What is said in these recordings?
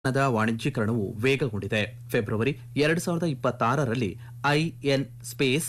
ವಾಣಿಜ್ಯೀಕರಣವು ವೇಗಗೊಂಡಿದೆ. February 2026ರಲ್ಲಿ IN space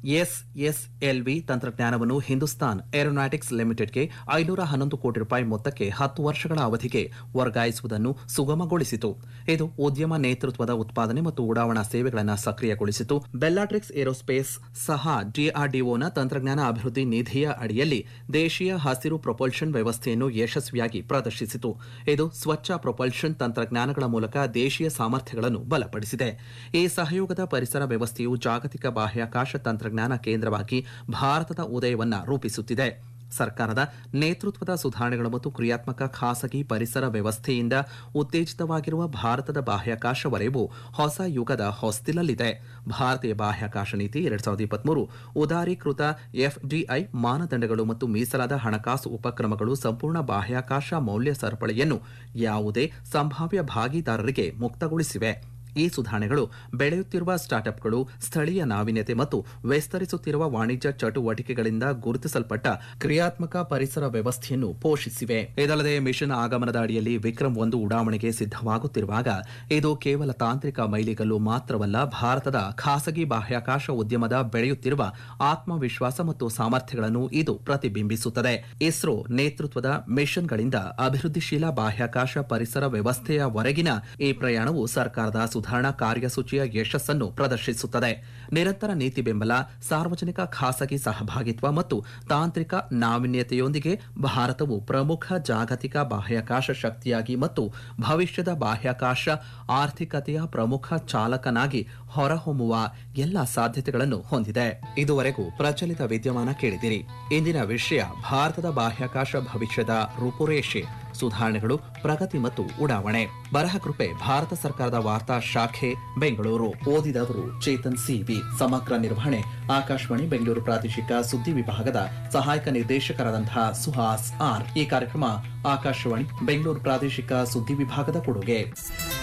SSLV ತಂತ್ರಜ್ಞಾನವನ್ನು Hindustan aeronautics ಲಿಮಿಟೆಡ್ಗೆ 511 ಕೋಟಿ ರೂಪಾಯಿ ಮೊತ್ತಕ್ಕೆ 10 ವರ್ಷಗಳ ಅವಧಿಗೆ ವರ್ಗಾಯಿಸುವುದನ್ನು ಸುಗಮಗೊಳಿಸಿತು. ಇದು ಉದ್ಯಮ ನೇತೃತ್ವದ ಉತ್ಪಾದನೆ ಮತ್ತು ಉಡಾವಣಾ ಸೇವೆಗಳನ್ನು ಸಕ್ರಿಯಗೊಳಿಸಿತು. ಬೆಲ್ಲಾಟ್ರಿಕ್ಸ್ ಏರೋಸ್ಪೇಸ್ ಸಹ ಡಿಆರ್ಡಿಒನ ತಂತ್ರಜ್ಞಾನ ಅಭಿವೃದ್ಧಿ ನಿಧಿಯ ಅಡಿಯಲ್ಲಿ ದೇಶೀಯ ಹಸಿರು ಪ್ರೊಪಲ್ಷನ್ ವ್ಯವಸ್ಥೆಯನ್ನು ಯಶಸ್ವಿಯಾಗಿ ಪ್ರದರ್ಶಿಸಿತು. ಇದು ಸ್ವಚ್ಛ ಪ್ರೊಪಲ್ಷನ್ ತಂತ್ರಜ್ಞಾನಗಳ ಮೂಲಕ ದೇಶೀಯ ಸಾಮರ್ಥ್ಯಗಳನ್ನು ಬಲಪಡಿಸಿದೆ. ಈ ಸಹಯೋಗದ ಪರಿಸರ ವ್ಯವಸ್ಥೆಯು ಜಾಗತಿಕ ಬಾಹ್ಯಾಕಾಶ ತಂತ್ರಜ್ಞಾನ ಕೇಂದ್ರವಾಗಿ ಭಾರತದ ಉದಯವನ್ನ ರೂಪಿಸುತ್ತಿದೆ. ಸರ್ಕಾರದ ನೇತೃತ್ವದ ಸುಧಾರಣೆಗಳು ಮತ್ತು ಕ್ರಿಯಾತ್ಮಕ ಖಾಸಗಿ ಪರಿಸರ ವ್ಯವಸ್ಥೆಯಿಂದ ಉತ್ತೇಜಿತವಾಗಿರುವ ಭಾರತದ ಬಾಹ್ಯಾಕಾಶ ವಲಯವು ಹೊಸ ಯುಗದ ಹೊಸ್ತಿಲಲ್ಲಿದೆ. ಭಾರತೀಯ ಬಾಹ್ಯಾಕಾಶ ನೀತಿ 2023 ಉದಾರೀಕೃತ ಎಫ್ಡಿಐ ಮಾನದಂಡಗಳು ಮತ್ತು ಮೀಸಲಾದ ಹಣಕಾಸು ಉಪಕ್ರಮಗಳು ಸಂಪೂರ್ಣ ಬಾಹ್ಯಾಕಾಶ ಮೌಲ್ಯ ಸರಪಳಿಯನ್ನು ಯಾವುದೇ ಸಂಭಾವ್ಯ ಭಾಗಿದಾರರಿಗೆ ಮುಕ್ತಗೊಳಿಸಿವೆ. ಈ ಸುಧಾರಣೆಗಳು ಬೆಳೆಯುತ್ತಿರುವ ಸ್ಟಾರ್ಟ್ಅಪ್ಗಳು, ಸ್ಥಳೀಯ ನಾವೀನ್ಯತೆ ಮತ್ತು ವಿಸ್ತರಿಸುತ್ತಿರುವ ವಾಣಿಜ್ಯ ಚಟುವಟಿಕೆಗಳಿಂದ ಗುರುತಿಸಲ್ಪಟ್ಟ ಕ್ರಿಯಾತ್ಮಕ ಪರಿಸರ ವ್ಯವಸ್ಥೆಯನ್ನು ಪೋಷಿಸಿವೆ. ಇದಲ್ಲದೆ ಮಿಷನ್ ಆಗಮನದ ಅಡಿಯಲ್ಲಿ ವಿಕ್ರಮ್ 1 ಉಡಾವಣೆಗೆ ಸಿದ್ಧವಾಗುತ್ತಿರುವಾಗ ಇದು ಕೇವಲ ತಾಂತ್ರಿಕ ಮೈಲಿಗಲ್ಲು ಮಾತ್ರವಲ್ಲ, ಭಾರತದ ಖಾಸಗಿ ಬಾಹ್ಯಾಕಾಶ ಉದ್ಯಮದ ಬೆಳೆಯುತ್ತಿರುವ ಆತ್ಮವಿಶ್ವಾಸ ಮತ್ತು ಸಾಮರ್ಥ್ಯಗಳನ್ನು ಇದು ಪ್ರತಿಬಿಂಬಿಸುತ್ತದೆ. ಇಸ್ರೋ ನೇತೃತ್ವದ ಮಿಷನ್ಗಳಿಂದ ಅಭಿವೃದ್ಧಿಶೀಲ ಬಾಹ್ಯಾಕಾಶ ಪರಿಸರ ವ್ಯವಸ್ಥೆಯವರೆಗಿನ ಈ ಪ್ರಯಾಣವು ಸರ್ಕಾರದ ಸುಧಾರಣಾ ಕಾರ್ಯಸೂಚಿಯ ಯಶಸ್ಸನ್ನು ಪ್ರದರ್ಶಿಸುತ್ತದೆ. ನಿರಂತರ ನೀತಿ ಬೆಂಬಲ, ಸಾರ್ವಜನಿಕ ಖಾಸಗಿ ಸಹಭಾಗಿತ್ವ ಮತ್ತು ತಾಂತ್ರಿಕ ನಾವೀನ್ಯತೆಯೊಂದಿಗೆ ಭಾರತವು ಪ್ರಮುಖ ಜಾಗತಿಕ ಬಾಹ್ಯಾಕಾಶ ಶಕ್ತಿಯಾಗಿ ಮತ್ತು ಭವಿಷ್ಯದ ಬಾಹ್ಯಾಕಾಶ ಆರ್ಥಿಕತೆಯ ಪ್ರಮುಖ ಚಾಲಕನಾಗಿ ಹೊರಹೊಮ್ಮುವ ಎಲ್ಲ ಸಾಧ್ಯತೆಗಳನ್ನು ಹೊಂದಿದೆ. ಇದುವರೆಗೂ ಪ್ರಚಲಿತ ವಿದ್ಯಮಾನ ಕೇಳಿದಿರಿ. ಇಂದಿನ ವಿಷಯ ಭಾರತದ ಬಾಹ್ಯಾಕಾಶ ಭವಿಷ್ಯದ ರೂಪುರೇಷೆ, ಸುಧಾರಣೆಗಳು, ಪ್ರಗತಿ ಮತ್ತು ಉಡಾವಣೆ. ಬರಹ ಕೃಪೆ ಭಾರತ ಸರ್ಕಾರದ ವಾರ್ತಾ ಶಾಖೆ, ಬೆಂಗಳೂರು. ಓದಿದವರು ಚೇತನ್ ಸಿವಿ. ಸಮಗ್ರ ನಿರ್ವಹಣೆ ಆಕಾಶವಾಣಿ ಬೆಂಗಳೂರು ಪ್ರಾದೇಶಿಕ ಸುದ್ದಿ ವಿಭಾಗದ ಸಹಾಯಕ ನಿರ್ದೇಶಕರಾದಂತಹ ಸುಹಾಸ್ ಆರ್. ಈ ಕಾರ್ಯಕ್ರಮ ಆಕಾಶವಾಣಿ ಬೆಂಗಳೂರು ಪ್ರಾದೇಶಿಕ ಸುದ್ದಿ ವಿಭಾಗದ ಕೊಡುಗೆ.